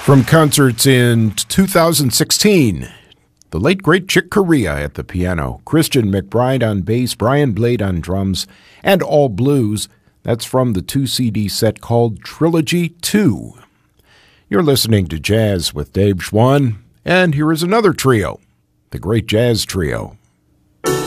From concerts in 2016, the late great Chick Corea at the piano, Christian McBride on bass, Brian Blade on drums, and all blues. That's from the 2-CD set called Trilogy 2. You're listening to Jazz with Dave Schwann, and here is another trio, the Great Jazz Trio.